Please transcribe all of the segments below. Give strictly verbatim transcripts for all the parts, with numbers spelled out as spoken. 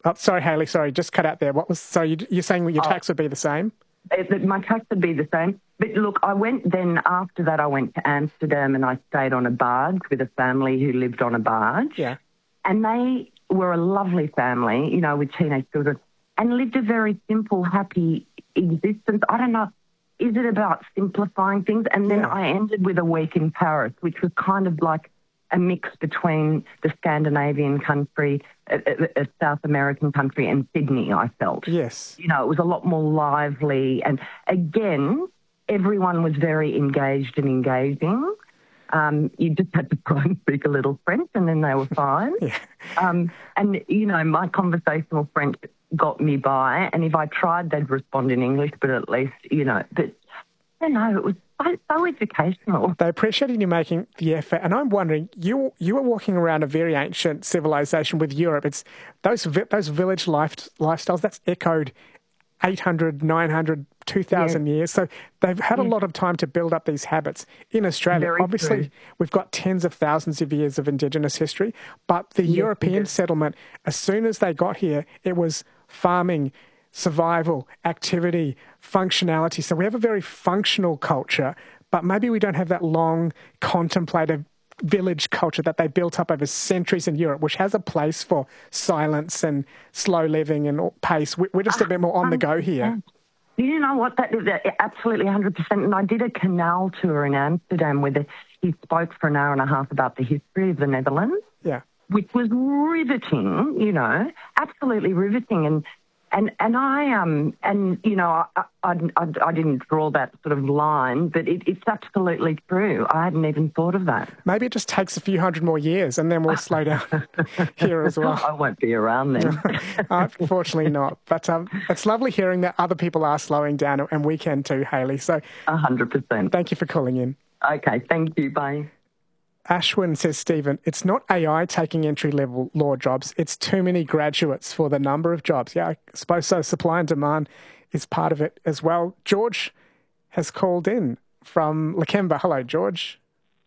Oh, sorry, Hayley, sorry, just cut out there. What was, so you, you're saying your tax oh, would be the same? It, my tax would be the same. But look, I went then, after that, I went to Amsterdam and I stayed on a barge with a family who lived on a barge. Yeah. And they were a lovely family, you know, with teenage children, and lived a very simple, happy existence. I don't know, is it about simplifying things? And then Yeah. I ended with a week in Paris, which was kind of like a mix between the Scandinavian country, a, a, a South American country, and Sydney, I felt. Yes. You know, it was a lot more lively. And again, everyone was very engaged and engaging. Um, you just had to try and speak a little French and then they were fine. Yeah. Um, and, you know, my conversational French got me by, and if I tried, they'd respond in English, but at least, you know, but, you know, it was so, so educational. They appreciated you making the effort. And I'm wondering, you you were walking around a very ancient civilization with Europe. It's those those village life, lifestyles, that's echoed eight hundred, nine hundred, two thousand yeah. years. So they've had yeah. a lot of time to build up these habits. In Australia, Very obviously, true. We've got tens of thousands of years of Indigenous history, but the yes, European settlement, as soon as they got here, it was farming, survival, activity, functionality. So we have a very functional culture, but maybe we don't have that long, contemplative village culture that they built up over centuries in Europe, which has a place for silence and slow living and pace. We're just a bit more on the go here. You know what? That is absolutely one hundred percent. And I did a canal tour in Amsterdam where the, he spoke for an hour and a half about the history of the Netherlands. Yeah. Which was riveting, you know, absolutely riveting. And And and I um and you know I, I I I didn't draw that sort of line, but it, it's absolutely true. I hadn't even thought of that. Maybe it just takes a few hundred more years, and then we'll slow down here as well. I won't be around then. Unfortunately not. But um, it's lovely hearing that other people are slowing down, and we can too, Hayley. So a hundred percent. Thank you for calling in. Okay, thank you. Bye. Ashwin says, Stephen, it's not A I taking entry-level law jobs. It's too many graduates for the number of jobs. Yeah, I suppose so. Supply and demand is part of it as well. George has called in from Lakemba. Hello, George.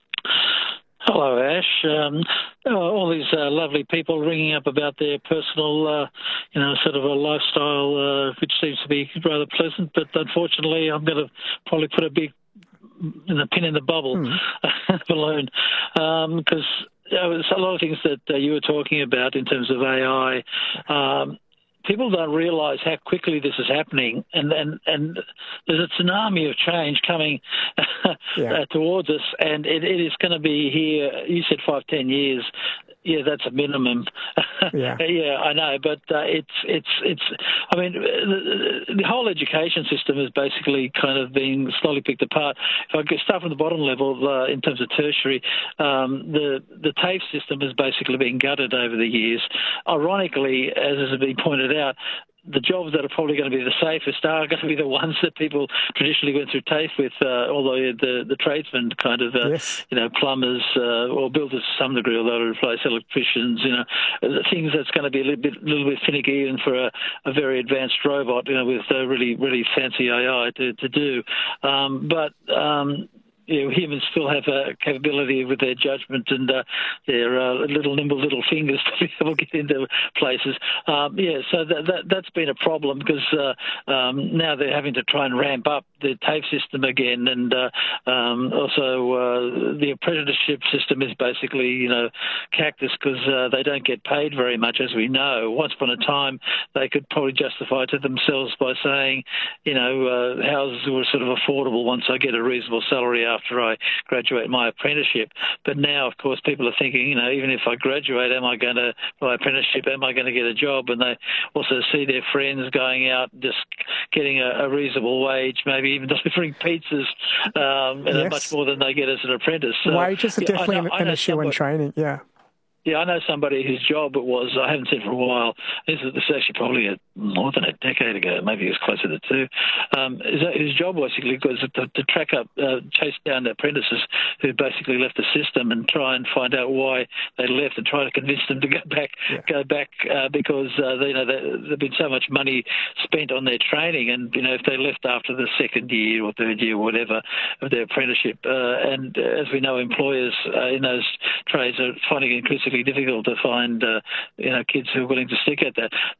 Hello, Ash. Um, uh, all these uh, lovely people ringing up about their personal, uh, you know, sort of a lifestyle, uh, which seems to be rather pleasant. But unfortunately, I'm going to probably put a big in a pin in the bubble mm. balloon, because um, there's a lot of things that uh, you were talking about in terms of A I. Um, people don't realise how quickly this is happening, and, and, and there's a tsunami of change coming yeah. uh, towards us, and it, it is going to be here. You said five, ten years. Yeah, that's a minimum. Yeah, yeah, I know, but uh, it's it's it's. I mean, the, the whole education system is basically kind of being slowly picked apart. If I start from the bottom level, uh, in terms of tertiary, um, the the TAFE system has basically been gutted over the years. Ironically, as has been pointed out, the jobs that are probably going to be the safest are going to be the ones that people traditionally went through TAFE with, uh, although the the tradesmen kind of, uh, yes. you know, plumbers uh, or builders to some degree, although to replace electricians, you know, the things that's going to be a little bit little bit finicky even for a, a very advanced robot, you know, with uh, really, really fancy A I to, to do. Um, but... Um, You know, humans still have a capability with their judgment and uh, their uh, little nimble little fingers to be able to get into places. Um, yeah, so that, that, that's been a problem because uh, um, now they're having to try and ramp up the TAFE system again, and uh, um, also uh, the apprenticeship system is basically, you know, cactus because uh, they don't get paid very much, as we know. Once upon a time, they could probably justify to themselves by saying, you know, uh, houses were sort of affordable once I get a reasonable salary after after I graduate my apprenticeship. But now, of course, people are thinking, you know, even if I graduate, am I going to, my apprenticeship, am I going to get a job? And they also see their friends going out just getting a, a reasonable wage, maybe even delivering pizzas, um, you know, yes. much more than they get as an apprentice. So, wages are yeah, definitely I know, an I know issue somebody, in training, yeah. Yeah, I know somebody whose job it was, I haven't seen for a while, this is, this is actually probably a, more than a decade ago, maybe it was closer to two. Um, his, his job basically was to, to track up, uh, chase down the apprentices who basically left the system and try and find out why they left and try to convince them to go back, yeah. go back uh, because, uh, they, you know, there's been so much money spent on their training, and, you know, if they left after the second year or third year or whatever of their apprenticeship, uh, and uh, as we know, employers uh, in those trades are finding it increasingly difficult to find, uh, you know, kids who are willing to stick at that.